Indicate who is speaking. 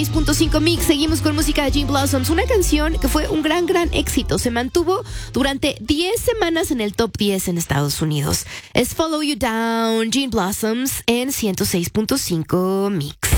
Speaker 1: 6.5 Mix, seguimos con música de Gin Blossoms, una canción que fue un gran éxito, se mantuvo durante 10 semanas en el top 10 en Estados Unidos. Es Follow You Down, Gin Blossoms en 106.5 Mix.